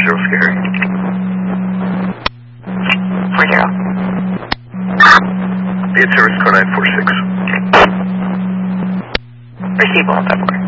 Scary. 40. Be at service code 946. Receive 154.